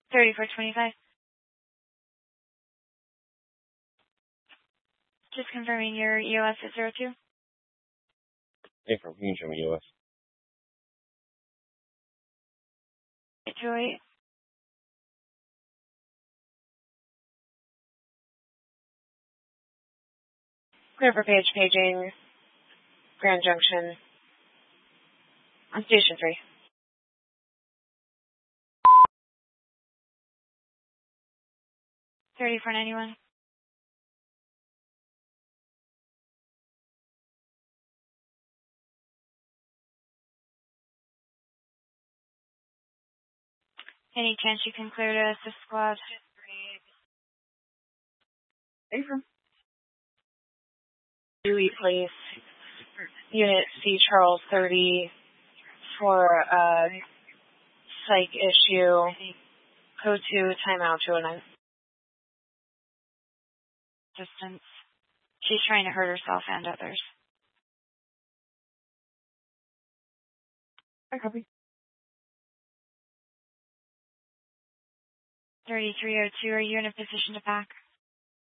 3425. Just confirming your EOS at 02. Affirm. You can show me EOS. 208. Clear for paging, Grand Junction, on Station 3. $34.91. Any chance you can clear to assist squad? Affirm. Dewey Place, Unit C, Charles 30, for a psych issue, code 2, timeout 209. Distance. She's trying to hurt herself and others. I copy. 3302, are you in a position to pack?